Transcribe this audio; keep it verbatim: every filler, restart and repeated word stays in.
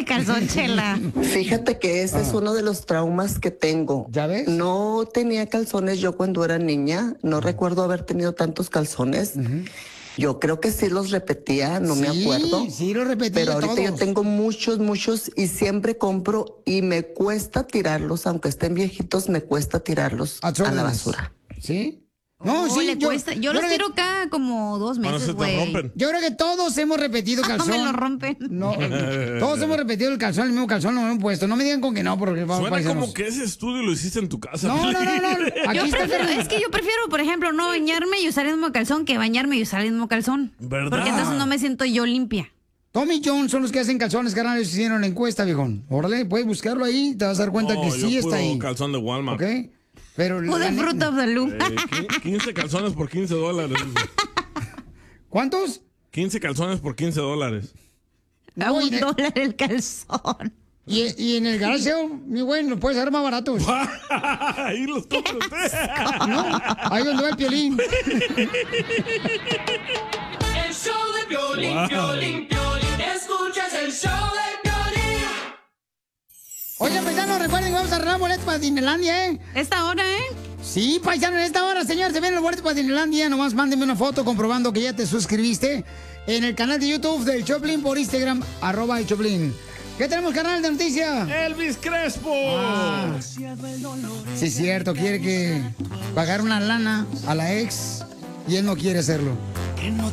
de calzón, Chela? Fíjate que ese ah. es uno de los traumas que tengo. ¿Ya ves? No tenía calzones yo cuando era niña. No uh-huh. recuerdo haber tenido tantos calzones. Uh-huh. Yo creo que sí los repetía, no sí, me acuerdo. Sí, los repetía. Pero ahorita todos. yo tengo muchos, muchos y siempre compro y me cuesta tirarlos, aunque estén viejitos, me cuesta tirarlos a, a la basura. ¿Sí? No, oh, sí, le yo, cuesta. Yo, yo los tiro cada como dos meses, güey. Yo creo que todos hemos repetido calzón. No me lo rompen. No, todos hemos repetido el calzón, el mismo calzón, lo hemos puesto. No me digan con que no, porque vamos a Suena como que ese estudio lo hiciste en tu casa. No, no, no, no. Aquí yo prefiero, es que yo prefiero, por ejemplo, no bañarme y usar el mismo calzón que bañarme y usar el mismo calzón. ¿Verdad? Porque entonces no me siento yo limpia. Tommy John son los que hacen calzones, carnal. Ellos hicieron la encuesta, viejón. Órale, puedes buscarlo ahí, te vas a dar cuenta oh, que sí está ahí. Calzón de Walmart. ¿Ok? Pero o de Fruit of the Loom. Eh, quince calzones por quince dólares. ¿Cuántos? quince calzones por quince dólares. A no, un de... dólar el calzón. Y, y en el garage, mi güey, lo puedes hacer más baratos. Ahí los compra usted. No, ahí donde va el Piolín. El show de Piolín, wow. Piolín, Piolín. Escuchas el show de Piolín. Oye, paisanos, recuerden que vamos a arreglar boletos para Disneylandia, ¿eh? ¿Esta hora, eh? Sí, paisano, en esta hora, señor, se vienen los boletos para Disneylandia. Nomás mándenme una foto comprobando que ya te suscribiste en el canal de YouTube del Choplin por Instagram, arroba el Choplin. ¿Qué tenemos, canal de noticias? Elvis Crespo. Ah, sí, es cierto, quiere que pagar una lana a la ex y él no quiere hacerlo.